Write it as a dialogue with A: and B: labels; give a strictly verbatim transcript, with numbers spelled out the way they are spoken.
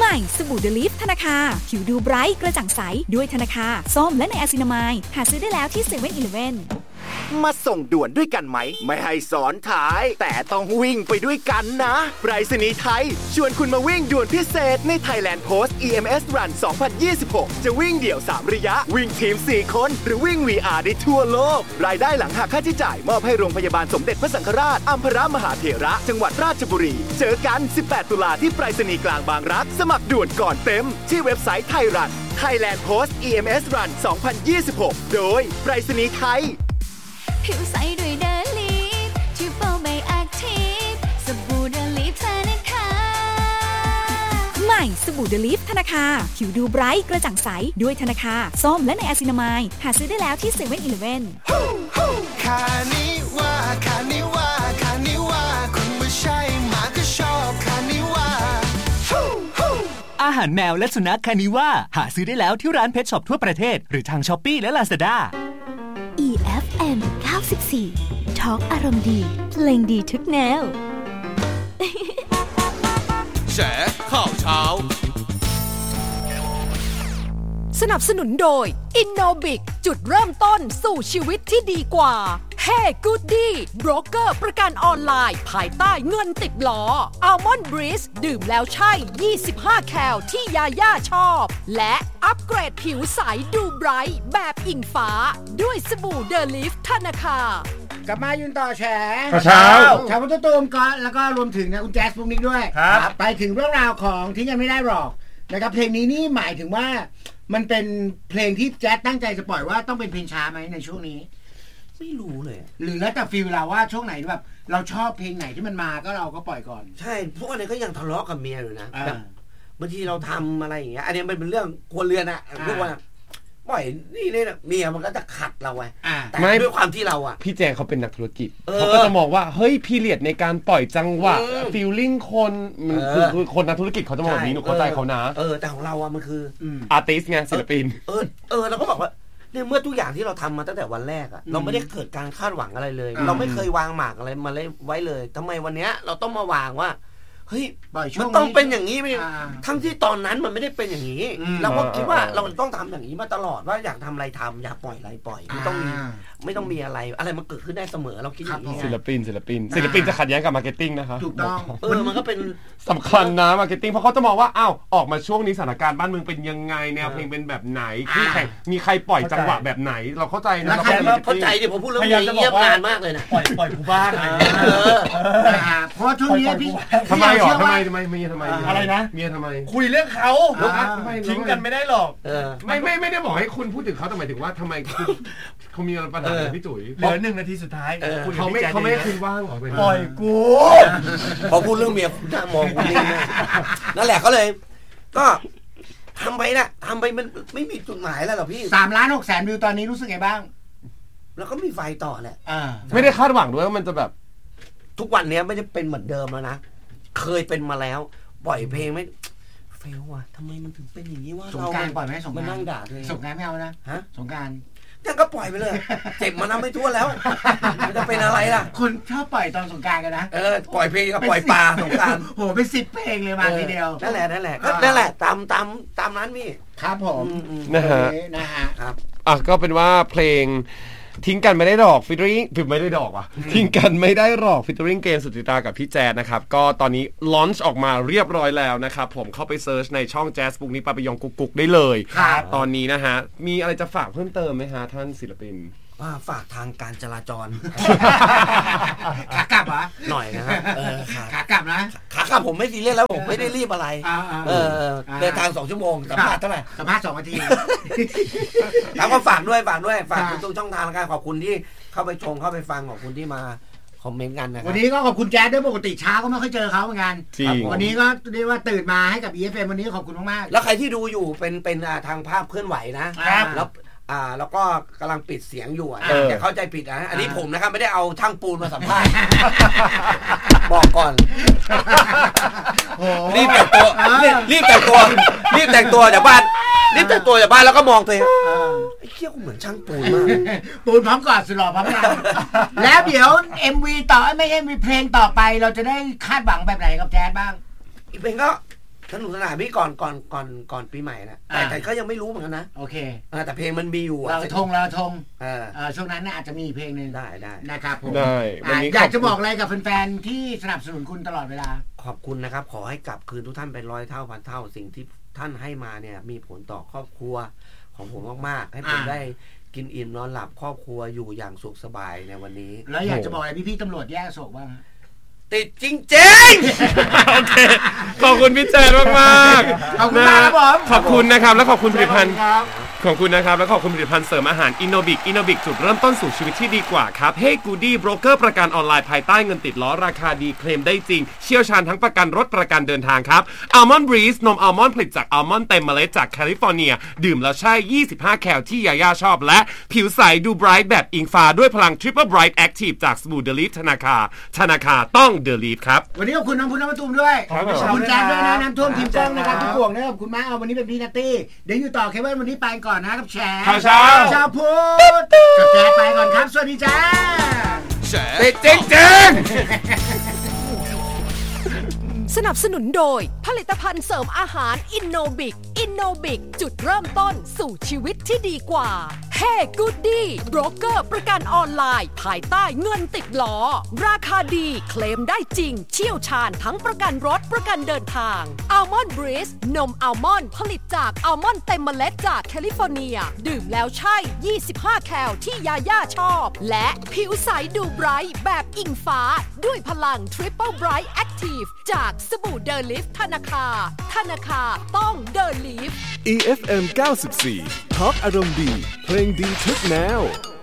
A: ม่สบู่เดลิฟธนาคารผิวดูไบรท์กระจ่างใสด้วยธนาคารส้มและไนอาซินามายหาซื้อได้แล้วที่เซเว่นอีเลฟเว่น
B: มาส่งด่วนด้วยกันไหมไม่ให้สอนท้ายแต่ต้องวิ่งไปด้วยกันนะไปรษณีย์ไทยชวนคุณมาวิ่งด่วนพิเศษใน Thailand Post อี เอ็ม เอส Run สองพันยี่สิบหกจะวิ่งเดี่ยวสามระยะวิ่งทีมสี่คนหรือวิ่ง วี อาร์ ได้ทั่วโลกรายได้หลังหักค่าใช้จ่ายมอบให้โรงพยาบาลสมเด็จพระสังฆราชอัมพรมหาเถระจังหวัดราชบุรีเจอกันสิบแปดตุลาที่ไปรษณีย์กลางบางรักสมัครด่วนก่อนเต็มที่เว็บไซต์ Thai Run Thailand Post อี เอ็ม เอส Run สองพันยี่สิบหกโดยไปรษณีย์ไทย
C: ผิวใสด้วยเดลิฟทริปเปิลไบแอคทีฟสบู่เดลิฟธนาคาร
A: ใหม่สบู่เดลิฟธนาคารผิวดูไบรท์กระจ่างใสด้วยธนาคารส้มและไนอาซินามายหาซื้อได้แล้วที่เซเว่นอีเลฟเว่น
D: คานิว่าคานิว่าคานิว่าคุณไม่ใช่หมาก็ชอบคานิว่า
E: อาหารแมวและสุนัขคานิว่าหาซื้อได้แล้วที่ร้านเพชช็อปทั่วประเทศหรือทาง Shopee และ Lazada
F: อี เอฟ เอ็ม เก้าสิบสี่ Talk อารมณ์ดีเพลงดีทุกแนว
D: แฉข่าวเช้า
G: สนับสนุนโดย Innobic จุดเริ่มต้นสู่ชีวิตที่ดีกว่า Hey Goody โบรกเกอร์ประกันออนไลน์ภายใต้เงินติดล้อ Almond Breeze ดื่มแล้วใช่ยี่สิบห้าแคลที่ยาย่าชอบและอัปเกรดผิวใสดูไบรท์แบบอิงฟ้าด้วยสบู่เดลิฟธนาคาร
H: กลับมายืนต่อแฉ
I: เช้า
H: ชาวพุทธตูมก็แล้วก็รวมถึงนะคุณแจ๊สพวกนี้ด้วยไปถึงเรื่องราวของที่ยังไม่ได้หรอกนะครับเพลงนี้นี่หมายถึงว่ามันเป็นเพลงที่แจ๊สตั้งใจจะปล่อยว่าต้องเป็นเพลงช้าไหมในช่วงนี้
I: ไม่รู้เลย
H: หรือแล้วแต่ฟีลเราว่าช่วงไหนแบบเราชอบเพลงไหนที่มันมาก็เราก็ปล่อยก่อน
I: ใช่พวกอันนี้ก็ยังทะเลาะกับเมียอยู่นะแบบบางทีเราทำอะไรอย่างเงี้ยอันนี้มันเป็นเรื่องครัวเรือนอะพวกว่าปล่อยนี่เนี่ยเมียมันก็จะขัดเราไว้แต่ด้วยความที่เราอะ
J: พี่แจงเขาเป็นนักธุรกิจเขาก็จะมองว่าเฮ้ยพีเรียดในการปล่อยจังหวะฟีลลิ่งคนมันคือคนนักธุรกิจเขาจะมองแบบนี้หนูเข้าใจเขานะ
I: เออแต่ของเราอะมันคือ
J: อาร์ติสต์ไงศิลปิน
I: เออเออเราก็บอกว่าเนี่ยเมื่อทุกอย่างที่เราทำมาตั้งแต่วันแรกอะเราไม่ได้เกิดการคาดหวังอะไรเลยเราไม่เคยวางหมากอะไรมาไว้เลยทำไมวันเนี้ยเราต้องมาวางว่าเฮ้ยมันต้องเป็นอย่างนี้ไหมทั้งที่ตอนนั้นมันไม่ได้เป็นอย่างนี้เราก็คิดว่าเราต้องทำอย่างนี้มาตลอดว่าอยากทำอะไรทำอยากปล่อยอะไรปล่อยไม่ต้องมีไม่ต้องมีอะไรอะไรมันเกิดขึ้นได้เสมอเราคิดอย่างนี้
J: ศิลปินศิลปินศิลปินจะขัดแย้งกับมาร์เก็ตติ้งนะคะ
H: ถูกต้อง
I: เออมันก็เป็น
J: สำคัญนะมาร์เก็ตติ้งเพราะเขาจะมองว่าอ้าวออกมาช่วงนี้สถานการณ์บ้านเมืองเป็นยังไงแนวเพลงเป็นแบบไหนที่ใครมีใครปล่อยจังหวะแบบไหนเราเข้าใจนะ
I: เข้าใจดิผมพูดเรื่องนี้เงียบนานมากเลยนะ
K: ปล่อยปล่อยกูบ้างอะไร
H: เพราะช่วงนี้พี่
J: ทำไมหรอทำไมทำไมมีทำไม
K: อะไรนะ
J: เมียทำไม
K: คุยเรื่องเขาทิ้งกันไม่ได้หรอก
J: ไม่ไม่ไม่ได้บอกให้คุณพูดถึงเขาแต่หมายถึงว่าทำไมเขามีปัญหาพี่จุ๋ย
K: เหลือหนึ่งนาทีสุดท้าย
J: เขาไม่เขาไม่คุยว่างหรอ
K: ปล่อยกู
I: พอพูดเรื่องเมียคุณมองคุณนี่นั่นแหละก็เลยก็ทำไปนะทำไปมันไม่มีจุดหมายแล้วหรอพี่
H: สามล้านหกแสนวิวตอนนี้รู้สึกไงบ้าง
I: แล้วก็มีไฟต่อแหละ
J: ไม่ได้คาดหวังด้วยว่ามันจะแบบ
I: ทุกวันนี้ไม่ได้เป็นเหมือนเดิมแล้วนะเคยเป็นมาแล้วปล่อยเพลงไม่เฟลว่ะทำไมมันถึงเป็นอย่างนี้วะ
H: สงการปล่อยไหมสง
I: การนั่งด่าเลย
H: สงการไม่เอานะฮะสงการ
I: ยังก็ปล่อยไปเลยเจ็บมานับไม่ทั่วแล้วมันจะเป็นอะไรล่ะ
H: คนชอบปล่อยตอนสงการกันนะ
I: เออปล่อยเพลงก็ปล่อยปลาสงการ
H: โหเป็นสิบเพลงเลยมาทีเดียว
I: นั่นแหละนั่นแหละก็นั่นแหละตามตามตามนั้นพี่
H: ครับผม
J: นะฮะ
H: นะฮะ
I: ครับ
J: อ่ะก็เป็นว่าเพลงทิ้งกันไม่ได้ดอกฟิตเตอร์ผิดไม่ได้ดอกว่ะทิ้งกันไม่ได้หรอกฟิตเตอร์เกมสุจิตรากับพี่แจ๊ดนะครับก็ตอนนี้ลอนช์ออกมาเรียบร้อยแล้วนะครับผมเข้าไปเซิร์ชในช่องแจ๊สบุ๊กนี้ปาปิยองกุ๊กกุ๊กได้เลยตอนนี้นะฮะมีอะไรจะฝากเพิ่มเติมไหมฮะท่านศิลปิน
I: ว่าฝากทางการจราจร
H: ขากลับเหรอ
I: หน่อยนะครับ
H: ขากลับนะ
I: ขากลับผมไม่ซีเรียสแล้วผมไม่ได้รีบอะไรเออเดินทางสองชั่วโมงสัมภาษณ์เท่าไหร่
H: สัมภาษณ์สองนาที
I: แล้วก็ฝากด้วยฝากด้วยฝากทุกช่องทางการขอบคุณที่เข้าไปชมเข้าไปฟังขอบคุณที่มาคอมเมนต์กันนะครับ
H: วันนี้ก็ขอบคุณแจ๊ดด้วยปกติเช้าก็ไม่ค่อยเจอเขาเหมือนกันวันนี้ก็เรียกว่าตื่นมาให้กับ อี เอฟ เอ็ม วันนี้ขอบคุณมาก
I: ๆแล้วใครที่ดูอยู่เป็นเป็นทางภาพเคลื่อนไหวนะแล้วอ่าแล้วก็กำลังปิดเสียงอยู่อ่ะอย่าเข้าใจผิดนะอันนี้ผมนะครับไม่ได้เอาช่างปูนมาสัมภาษณ์บอกก่อนรีบแต่งตัวรีบแต่งตัวรีบแต่งตัวจากบ้านรีบแต่งตัวจากบ้านแล้วก็มองตัวเองไอ้เหี้ยกูเหมือนช่างปูนมาก
H: ปูนพร้อมกอดสุดหล่อพร้อมงานแล้วเดี๋ยว เอ็ม วี ต่อไม่ใช่มีเพลงต่อไปเราจะได้คาดหวังแบบไหนกับแจ๊ดบ้าง
I: อีกเพลงก็สนุกสนานพี่ก่อนก่อนก่อนก่อนปีใหม่นะแต่แต่ก็ยังไม่รู้เหมือนกันนะ
H: โอเค
I: แต่เพลงมันมีอยู่
H: เราทงเราทง
I: เออ
H: ช่วงนั้นอาจจะมีเพลงนึง
I: ได้ได้
H: นะครับผม
J: ได้
H: อยากจะบอกอะไรกับแฟนๆที่สนับสนุนคุณตลอดเวลา
I: ขอบคุณนะครับขอให้กลับคืนทุกท่านเป็นร้อยเท่าพันเท่าสิ่งที่ท่านให้มาเนี่ยมีผลต่อครอบครัวของผมมากๆให้ผมได้กินอิ่มนอนหลับครอบครัวอยู่อย่างสุขสบายในวันนี้
H: แล้วอยากจะบอกอะไรพี่ๆตำรวจแยกโศกบ้าง
I: ติดจริงจริง
J: โอเคขอบคุณพี่แจ๊ดมากมาก
H: ขอบคุณมากครับผม
J: ขอบคุณนะครับและขอบคุณผลิตภัณฑ์ขอบคุณนะครับและขอบคุณผลิตภัณฑ์เสริมอาหารอินโนบิกอินโนบิกจุดเริ่มต้นสู่ชีวิตที่ดีกว่าครับเฮ้กูดี้โบรกเกอร์ประกันออนไลน์ภายใต้เงินติดล้อราคาดีเคลมได้จริงเชี่ยวชาญทั้งประกันรถประกันเดินทางครับอัลมอนด์บรีสนมอัลมอนด์ผลิตจากอัลมอนด์เต็มเมล็ดจากแคลิฟอร์เนียดื่มแล้วใช่ยี่สิบห้าแคลที่ยาย่าชอบและผิวใสดูไบรท์แบบอิงฟ้าด้วยพลังทริปเปิลไบรท์แอคทีฟจากสบู่เดลีฟธนาคารธนาคารต้องเดลีฟครับ
H: วันนี้ขอบคุณน้องพุทธมาตูมด้วยขอบคุณแจ๊คด้วยนะน้ำท่วมทีมกล้องนะครับพี่กวงนะครับขอบคุณมากเอาวันนี้เป็นพี่นัตตี้เดี๋ยวอยู่ต่อเคเบิลวันนี้ไปก่อนนะกับแชร์
J: ข่าวเช้า
H: ชาวพุทธกับแจ๊คไปก่อนครับสวัสดีจ้า
J: แชร์ติดจริงจริง
G: สนับสนุนโดยผลิตภัณฑ์เสริมอาหารอินโนบิกอินโนบิกจุดเริ่มต้นสู่ชีวิตที่ดีกว่าเฮ้กูดดี้โบรกเกอร์ประกันออนไลน์ภายใต้เงินติดล้อราคาดีเคลมได้จริงเชี่ยวชาญทั้งประกันรถประกันเดินทางอัลมอนด์บริสนมอัลมอนด์ผลิตจากอัลมอนด์เต็มเมล็ดจากแคลิฟอร์เนียดื่มแล้วใช่ยี่สิบห้าแคลที่ยาย่าชอบและผิวใสดูไบรท์แบบอิงฟ้าด้วยพลังทริปเปิลไบรท์แอคทีฟจากสบู่เดลิฟธนาคารธนาคารต้องเดลิฟ
L: อี เอฟ เอ็ม เก้าสิบสี่ ทอล์กอารมณ์ดีเพลงดีทุกแนว